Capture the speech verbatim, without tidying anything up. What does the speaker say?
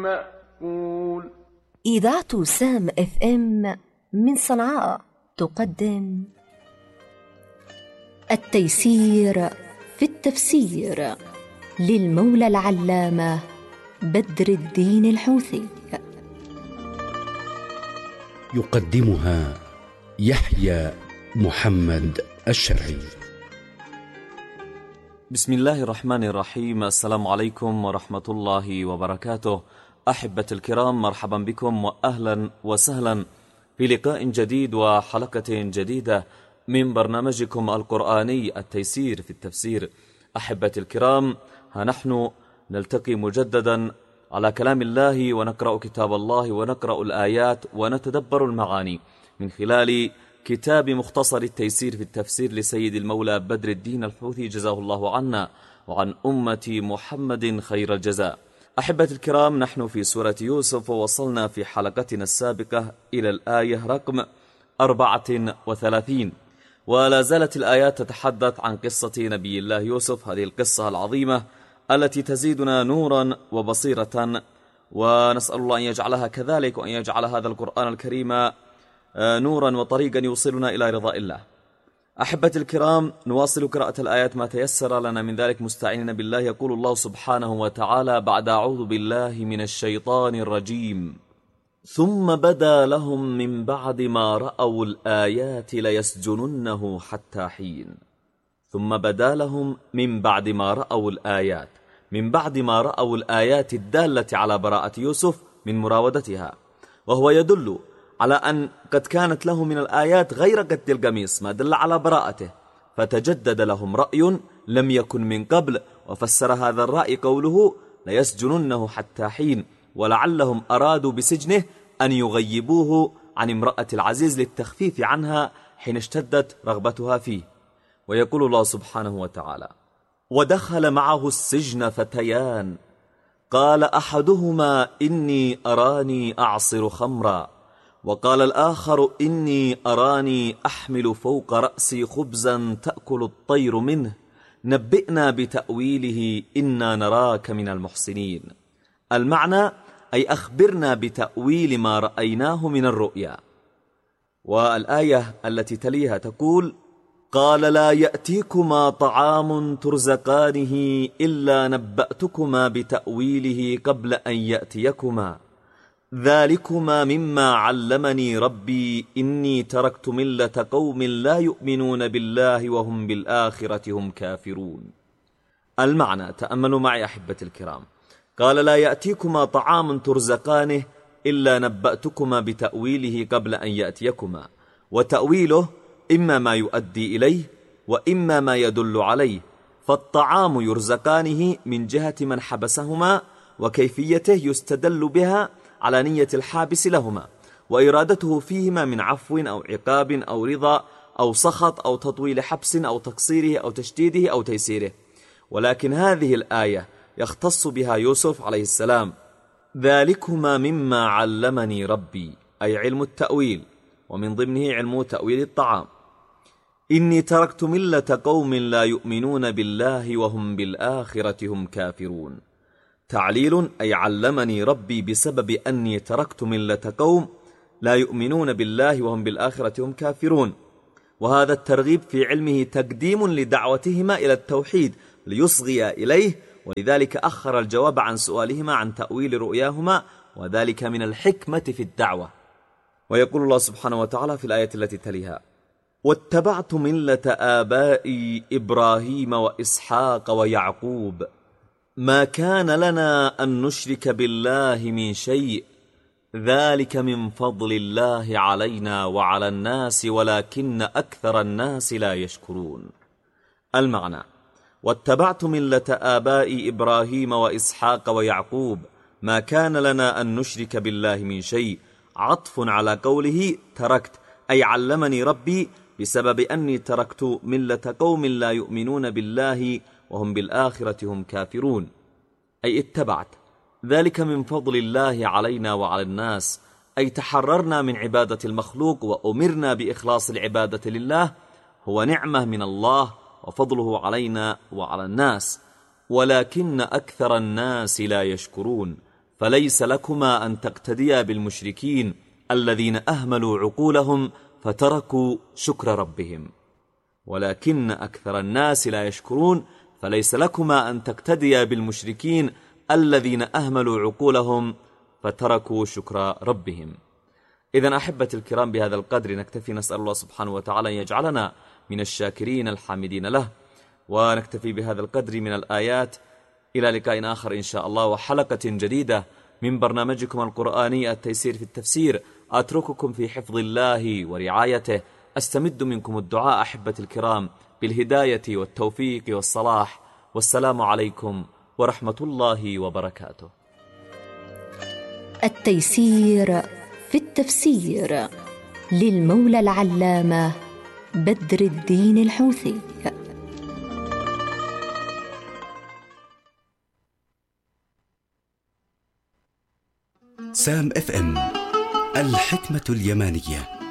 مأكول. إذاعة سام اف ام من صنعاء تقدم التيسير في التفسير للمولى العلامة بدر الدين الحوثي. يقدمها يحيى محمد الشرعي. بسم الله الرحمن الرحيم. السلام عليكم ورحمة الله وبركاته. أحبة الكرام، مرحبا بكم وأهلا وسهلا في لقاء جديد وحلقة جديدة من برنامجكم القرآني التيسير في التفسير. أحبة الكرام، ها نحن نلتقي مجددا على كلام الله ونقرأ كتاب الله ونقرأ الآيات ونتدبر المعاني من خلال كتاب مختصر التيسير في التفسير لسيد المولى بدر الدين الحوثي، جزاه الله عنا وعن أمة محمد خير الجزاء. أحبة الكرام، نحن في سورة يوسف ووصلنا في حلقتنا السابقة إلى الآية رقم أربعة وثلاثين، ولا زالت الآيات تتحدث عن قصة نبي الله يوسف، هذه القصة العظيمة التي تزيدنا نورا وبصيرة، ونسأل الله أن يجعلها كذلك وأن يجعل هذا القرآن الكريم نورا وطريقا يوصلنا إلى رضاء الله. أحبة الكرام، نواصل قراءة الآيات ما تيسر لنا من ذلك مستعينين بالله. يقول الله سبحانه وتعالى بعد أعوذ بالله من الشيطان الرجيم: ثم بدا لهم من بعد ما رأوا الآيات ليسجننه حتى حين. ثم بدا لهم من بعد ما رأوا الآيات، من بعد ما رأوا الآيات الدالة على براءة يوسف من مراودتها، وهو يدل على أن قد كانت له من الآيات غير قد القميص ما دل على براءته، فتجدد لهم رأي لم يكن من قبل، وفسر هذا الرأي قوله ليسجننه حتى حين، ولعلهم أرادوا بسجنه أن يغيبوه عن امرأة العزيز للتخفيف عنها حين اشتدت رغبتها فيه. ويقول الله سبحانه وتعالى: ودخل معه السجن فتيان قال أحدهما إني أراني أعصر خمرا وقال الآخر إني أراني أحمل فوق رأسي خبزا تأكل الطير منه نبئنا بتأويله إنا نراك من المحسنين. المعنى أي أخبرنا بتأويل ما رأيناه من الرؤيا. والآية التي تليها تقول: قال لا يأتيكما طعام ترزقانه إلا نبأتكما بتأويله قبل أن يأتيكما ذلكما مما علمني ربي إني تركت ملة قوم لا يؤمنون بالله وهم بالآخرة هم كافرون. المعنى، تأملوا معي أحبة الكرام، قال لا يأتيكما طعام ترزقانه إلا نبأتكما بتأويله قبل أن يأتيكما، وتأويله إما ما يؤدي إليه وإما ما يدل عليه، فالطعام يرزقانه من جهة من حبسهما وكيفيته يستدل بها على نية الحابس لهما وإرادته فيهما من عفو أو عقاب أو رضا أو سخط أو تطويل حبس أو تقصيره أو تشديده أو تيسيره. ولكن هذه الآية يختص بها يوسف عليه السلام: ذلكما مما علمني ربي، أي علم التأويل، ومن ضمنه علم تأويل الطعام. إني تركت ملة قوم لا يؤمنون بالله وهم بالآخرة هم كافرون. تعليل أي علمني ربي بسبب أني تركت ملة قوم لا يؤمنون بالله وهم بالآخرة هم كافرون، وهذا الترغيب في علمه تقديم لدعوتهما إلى التوحيد ليصغي إليه، ولذلك أخر الجواب عن سؤالهما عن تأويل رؤياهما، وذلك من الحكمة في الدعوة. ويقول الله سبحانه وتعالى في الآية التي تليها: واتبعت ملة آبائي إبراهيم وإسحاق ويعقوب ما كان لنا أن نشرك بالله من شيء ذلك من فضل الله علينا وعلى الناس ولكن أكثر الناس لا يشكرون. المعنى: واتبعت ملة آبائي إبراهيم وإسحاق ويعقوب ما كان لنا أن نشرك بالله من شيء، عطف على قوله تركت، أي علمني ربي بسبب أني تركت ملة قوم لا يؤمنون بالله وهم بالآخرة هم كافرون، أي اتبعت. ذلك من فضل الله علينا وعلى الناس، أي تحررنا من عبادة المخلوق وأمرنا بإخلاص العبادة لله، هو نعمة من الله وفضله علينا وعلى الناس، ولكن أكثر الناس لا يشكرون، فليس لكما أن تقتديا بالمشركين الذين أهملوا عقولهم فتركوا شكر ربهم، ولكن أكثر الناس لا يشكرون، فليس لكما أن تقتديا بالمشركين الذين أهملوا عقولهم فتركوا شكر ربهم. إذن أحبة الكرام، بهذا القدر نكتفي، نسأل الله سبحانه وتعالى أن يجعلنا من الشاكرين الحامدين له، ونكتفي بهذا القدر من الآيات. إلى لقاء آخر إن شاء الله وحلقة جديدة من برنامجكم القرآني التيسير في التفسير. أترككم في حفظ الله ورعايته، أستمد منكم الدعاء أحبة الكرام بالهداية والتوفيق والصلاح، والسلام عليكم ورحمة الله وبركاته. التيسير في التفسير للمولى العلامة بدر الدين الحوثي. سام اف ام، الحكمة اليمانية.